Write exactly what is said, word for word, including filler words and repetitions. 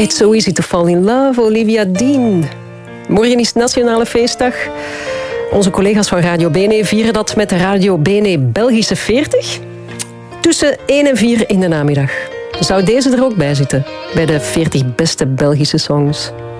It's so easy to fall in love, Olivia Dean. Morgen is Nationale Feestdag. Onze collega's van Radio Bene vieren dat met de Radio Bene Belgische veertig. Tussen één en vier in de namiddag. Zou deze er ook bij zitten? Bij de veertig beste Belgische songs.